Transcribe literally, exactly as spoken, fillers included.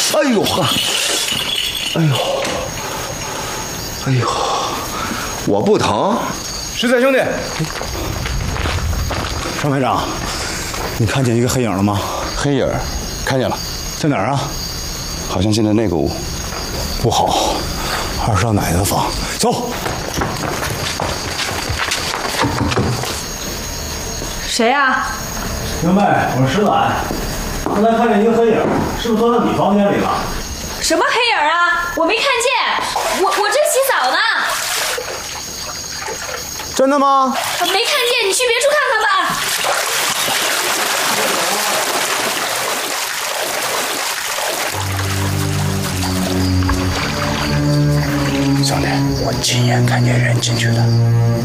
哎呦呵，哎呦，哎呦，我不疼。 十三兄弟， 尚排长，你看见一个黑影了吗？ 黑影，看见了， 在哪儿啊？ 好像现在那个屋。 不好，二少奶奶的房，走。 谁呀？ 明白，我是石懒。刚才看见一个黑影，是不是钻到你房间里了？ 什么黑影啊？我没看见，我我正洗澡呢。 真的吗？ 没看见，你去别处看看吧。 兄弟，我亲眼看见人进去的。